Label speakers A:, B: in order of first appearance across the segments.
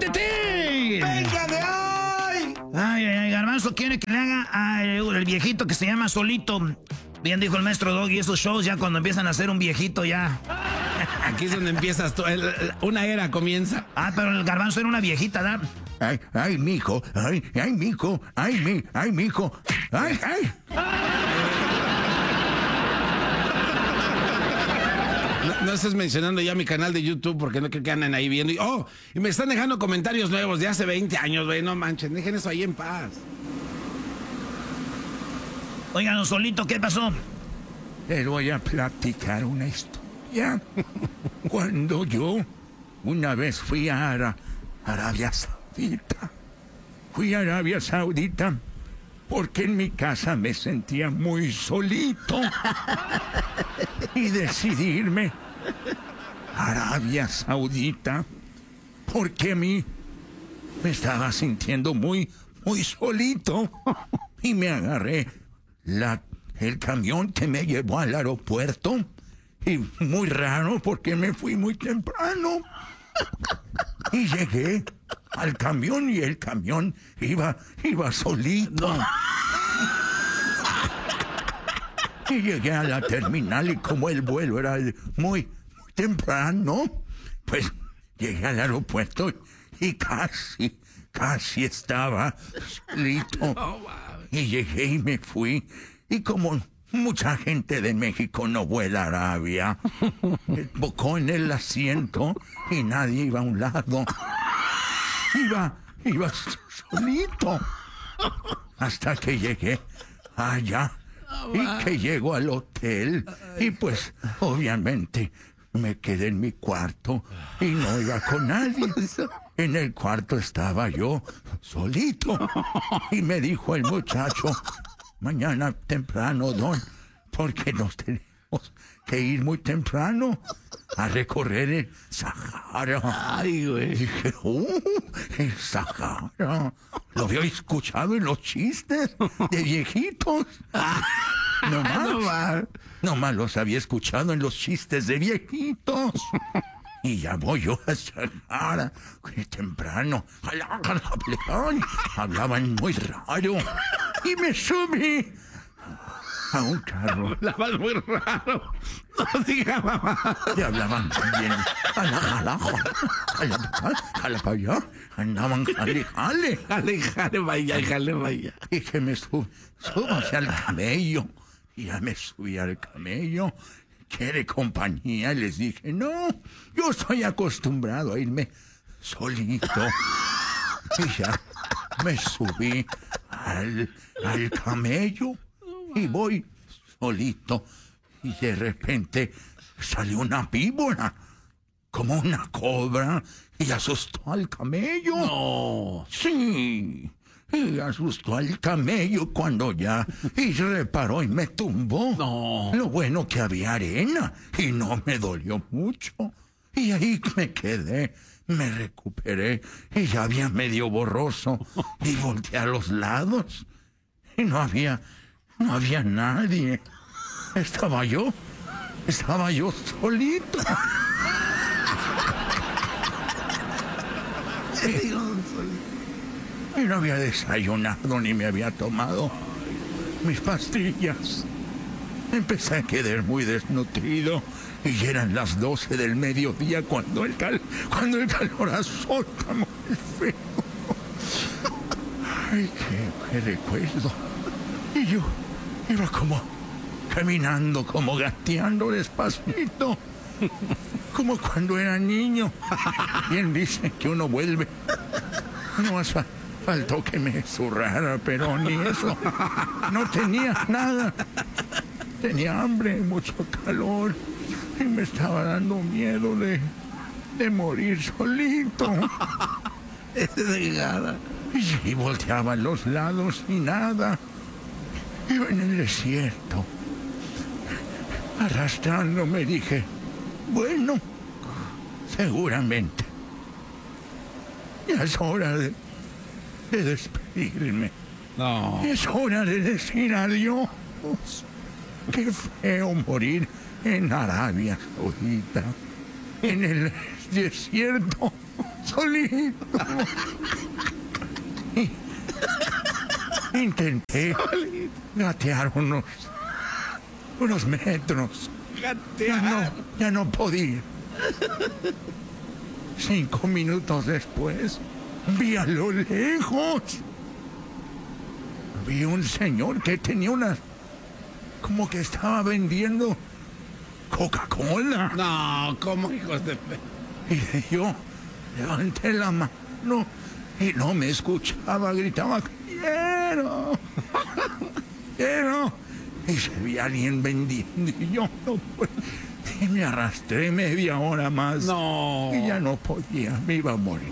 A: Martín.
B: ¡Venga de hoy!
A: Ay, Garbanzo quiere que le haga el viejito que se llama Solito. Bien dijo el maestro Doggy, esos shows ya cuando empiezan a hacer un viejito ya.
C: Aquí es donde empiezas tú, una era comienza.
A: Ah, pero el Garbanzo era una viejita, ¿da?
D: Ay, mijo, mijo, mijo, ay.
C: No estés mencionando ya mi canal de YouTube porque no creo que anden ahí viendo. Y me están dejando comentarios nuevos de hace 20 años, güey. No manchen, dejen eso ahí en paz.
A: Oigan, Solito, ¿qué pasó?
D: Les voy a platicar una historia. Cuando yo una vez fui a Arabia Saudita. Fui a Arabia Saudita porque en mi casa me sentía muy solito. Y decidí irme a Arabia Saudita porque a mí me estaba sintiendo muy solito. Y me agarré el camión que me llevó al aeropuerto. Y muy raro porque me fui muy temprano. Y llegué al camión y el camión iba solito. No. Y llegué a la terminal y como el vuelo era muy temprano, pues llegué al aeropuerto y casi estaba solito. Y llegué y me fui. Y como mucha gente de México no vuela a Arabia, me tocó en el asiento y nadie iba a un lado. Iba solito. Hasta que llegué allá. Y que llego al hotel. Y pues, obviamente, me quedé en mi cuarto y no iba con nadie. En el cuarto estaba yo solito. Y me dijo el muchacho: mañana temprano, don, porque nos tenemos que ir muy temprano a recorrer el Sahara.
C: Ay, güey.
D: Dije, el Sahara. Lo había escuchado en los chistes de viejitos. No más los había escuchado en los chistes de viejitos. Y ya voy yo a Sahara temprano. Hablaban muy raro. Y me subí a un carro.
C: Hablabas muy raro. No diga mamá.
D: Y hablaban bien. Jala para allá. Andaban jale,
C: vaya.
D: Y que me subas al camello. Y ya me subí al camello. ¿Quiere compañía? Y les dije, no, yo estoy acostumbrado a irme solito. Y ya me subí al camello y voy solito. Y de repente salió una víbora, como una cobra, y asustó al camello.
C: No.
D: Sí. Y asustó al camello cuando ya... Y se reparó y me tumbó.
C: No.
D: Lo bueno que había arena y no me dolió mucho. Y ahí me quedé, me recuperé y ya había medio borroso. Y volteé a los lados y no había nadie. Estaba yo solito. Y no había desayunado ni me había tomado mis pastillas. Empecé a quedar muy desnutrido y eran las 12 del mediodía cuando el calor azota muy feo. Ay, qué recuerdo. Y yo iba como caminando, como gateando despacito, como cuando era niño. Bien dicen que uno vuelve. No más faltó que me zurrara, pero ni eso. No tenía nada. Tenía hambre, mucho calor. Y me estaba dando miedo de morir solito. Y volteaba a los lados y nada. Iba en el desierto. Arrastrándome dije, bueno, seguramente ya es hora de despedirme.
C: No.
D: Es hora de decir adiós. Qué feo morir en Arabia Saudita, en el desierto. solito. Intenté gatear unos metros. Ya no podía. 5 minutos después, vi a lo lejos. Vi un señor que tenía como que estaba vendiendo Coca-Cola.
C: No, ¿cómo, hijos de
D: Y yo levanté la mano y no me escuchaba, gritaba, quiero. Y se veía alguien vendiendo y yo no puedo. Y me arrastré media hora más.
C: No.
D: Y ya no podía, me iba a morir.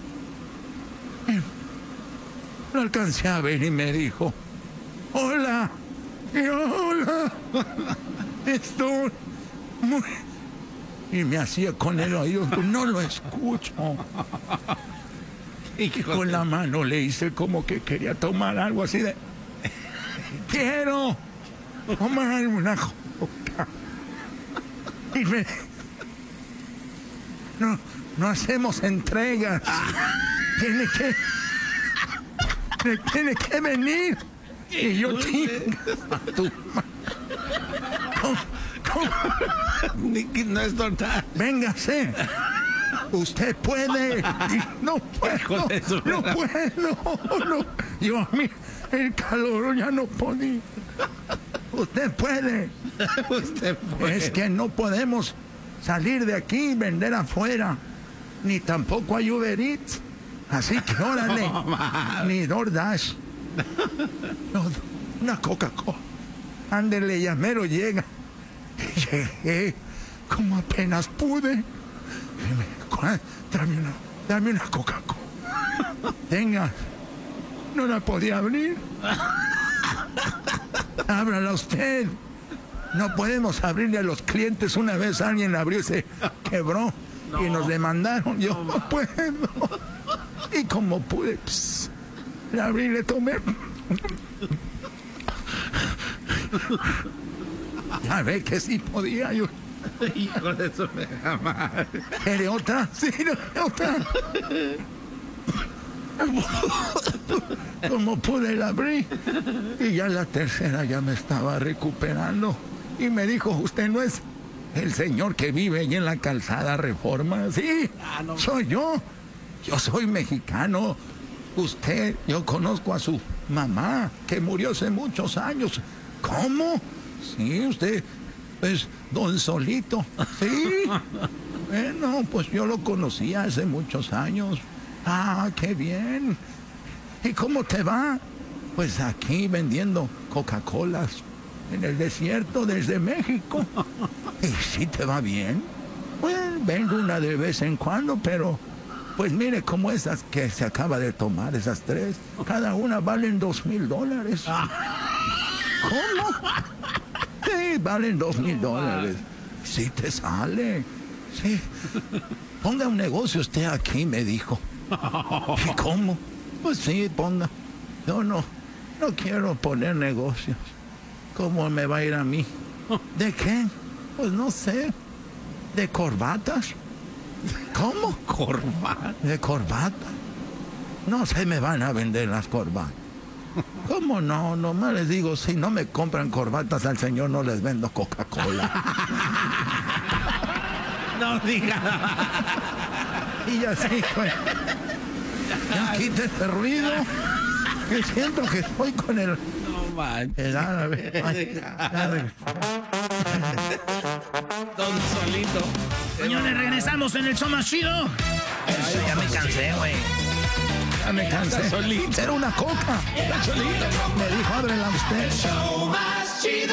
D: Lo alcancé a ver y me dijo, hola. Y yo, hola. Estoy muy... Y me hacía con el oído, no lo escucho. Y con la mano le hice como que quería tomar algo así de... Quiero tomar una coca. Y me... No hacemos entregas. Tiene que venir. Y yo,
C: No es total.
D: véngase. Usted puede. No puedo. No puedo. No. Yo a mí el calor ya no podía. Usted puede.
C: Usted puede.
D: Es que no podemos salir de aquí y vender afuera. Ni tampoco hay Uber Eats. Así que órale. Ni DoorDash. No, una Coca-Cola. Ándele, ya mero llega. Y llegué como apenas pude. Y dame una Coca-Cola. Tenga. No la podía abrir. Ábrala usted. No podemos abrirle a los clientes. Una vez alguien abrió y se quebró. No. Y nos demandaron. Yo no puedo. Y como pude, le abrí, le tomé. Ya ve que sí podía yo.
C: Hijo de su mega madre.
D: ¿Quiere otra? Sí, otra. Como pude la abrí. Y ya la tercera ya me estaba recuperando. Y me dijo, usted no es el señor que vive ahí en la calzada Reforma. Sí, no. Soy yo. Yo soy mexicano. Usted, yo conozco a su mamá, que murió hace muchos años. ¿Cómo? Sí, usted es don Solito. Sí. Bueno, pues yo lo conocí hace muchos años. Ah, qué bien. ¿Y cómo te va? Pues aquí vendiendo Coca-Colas en el desierto desde México. ¿Y sí te va bien? Bueno, vengo una de vez en cuando, pero pues mire, como esas que se acaba de tomar, esas 3, cada una valen $2,000. ¿Cómo? Sí, valen $2,000. Sí te sale. Sí. Ponga un negocio usted aquí, me dijo. ¿Y cómo? Pues sí, ponga. Yo no quiero poner negocios. ¿Cómo me va a ir a mí? ¿De qué? Pues no sé. ¿De corbatas? ¿Cómo?
C: ¿Corbata?
D: ¿De corbata? No se me van a vender las corbatas. ¿Cómo no? Nomás les digo, si no me compran corbatas al señor, no les vendo Coca-Cola.
C: No diga.
D: Y ya sí, pues. Ya quita este ruido. Que siento que estoy con el...
C: No manches.
D: El árabe. Ay, árabe.
C: Don Solito.
A: Señores, regresamos en el show más chido. Ya me cansé, güey.
D: Ya me cansé.
C: Solito.
D: Era una coca.
C: Solito.
D: Me dijo, ábrela usted.
B: Show más chido.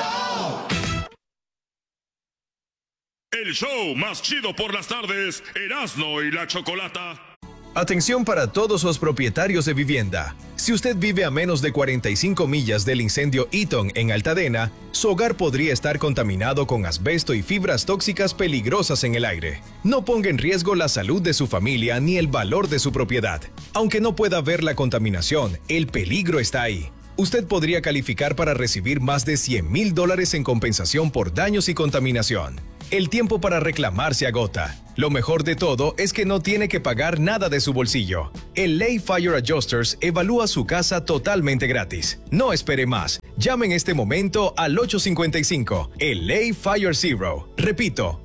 E: El show más chido por las tardes, Erasmo y la Chocolata.
F: Atención para todos los propietarios de vivienda. Si usted vive a menos de 45 millas del incendio Eaton en Altadena, su hogar podría estar contaminado con asbesto y fibras tóxicas peligrosas en el aire. No ponga en riesgo la salud de su familia ni el valor de su propiedad. Aunque no pueda ver la contaminación, el peligro está ahí. Usted podría calificar para recibir más de $100,000 en compensación por daños y contaminación. el tiempo para reclamar se agota. Lo mejor de todo es que no tiene que pagar nada de su bolsillo. El Lay Fire Adjusters evalúa su casa totalmente gratis. No espere más. Llame en este momento al 855, el Lay Fire Zero. Repito,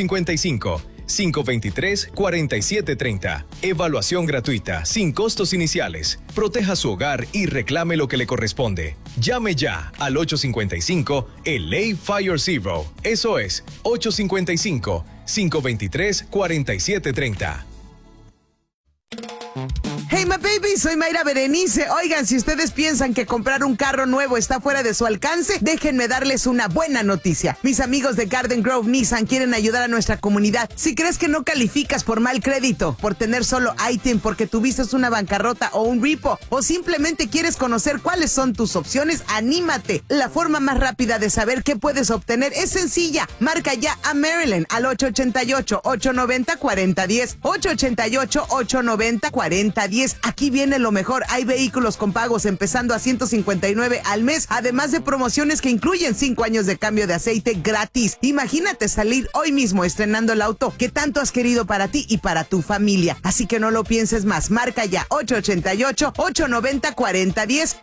F: 855-523-4730. Evaluación gratuita, sin costos iniciales. Proteja su hogar y reclame lo que le corresponde. Llame ya al 855, el Lay Fire Zero. Eso es, 855-523-4730.
B: Hey, my baby, soy Mayra Berenice. Oigan, si ustedes piensan que comprar un carro nuevo está fuera de su alcance, déjenme darles una buena noticia. Mis amigos de Garden Grove Nissan quieren ayudar a nuestra comunidad. Si crees que no calificas por mal crédito, por tener solo ITIN, porque tuviste una bancarrota o un repo, o simplemente quieres conocer cuáles son tus opciones, anímate. La forma más rápida de saber qué puedes obtener es sencilla. Marca ya a Maryland al 888-890-4010. 888-890-4010. Aquí viene lo mejor. Hay vehículos con pagos empezando a $159 al mes, además de promociones que incluyen 5 años de cambio de aceite gratis. Imagínate salir hoy mismo estrenando el auto que tanto has querido para ti y para tu familia. Así que no lo pienses más. Marca ya 888-890-4010,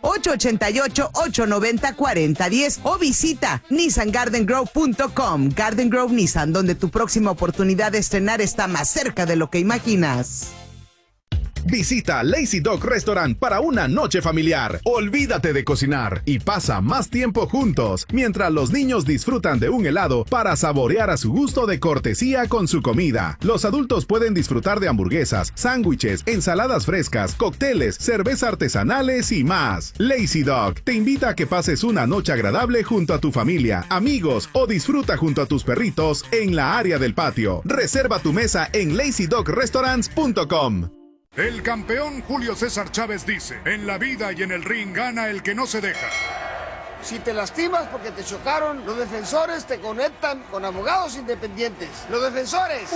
B: 888-890-4010 o visita NissanGardenGrove.com. Garden Grove Nissan, donde tu próxima oportunidad de estrenar está más cerca de lo que imaginas.
G: Visita Lazy Dog Restaurant para una noche familiar. Olvídate de cocinar y pasa más tiempo juntos mientras los niños disfrutan de un helado para saborear a su gusto de cortesía con su comida. Los adultos pueden disfrutar de hamburguesas, sándwiches, ensaladas frescas, cócteles, cerveza artesanales y más. Lazy Dog te invita a que pases una noche agradable junto a tu familia, amigos o disfruta junto a tus perritos en la área del patio. Reserva tu mesa en lazydogrestaurants.com.
H: El campeón Julio César Chávez dice, en la vida y en el ring gana el que no se deja.
I: Si te lastimas porque te chocaron, los defensores te conectan con abogados independientes. Los defensores.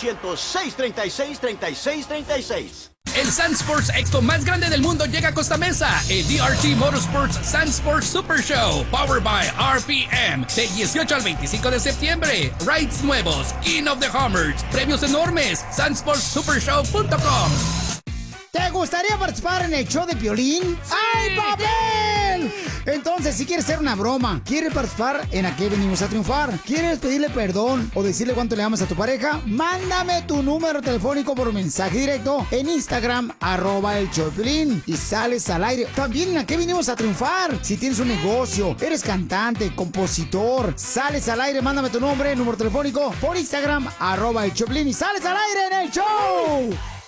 J: 1-800-636-3636. El Sand Sports Expo más grande del mundo llega a Costa Mesa. El DRT Motorsports Sand Sports Super Show, powered by RPM, del 18 al 25 de septiembre. Rides nuevos, King of the Hammers, premios enormes, sandsportsupershow.com.
K: ¿Te gustaría participar en el show de Piolín? ¡Sí! ¡Ay, papel! Entonces, si quieres hacer una broma, quieres participar en ¿A qué venimos a triunfar? ¿Quieres pedirle perdón o decirle cuánto le amas a tu pareja? Mándame tu número telefónico por mensaje directo en Instagram, @el show de Piolín, y sales al aire. También en ¿A qué venimos a triunfar? Si tienes un negocio, eres cantante, compositor, sales al aire, mándame tu nombre, número telefónico por Instagram, @el show de Piolín, y sales al aire en el show.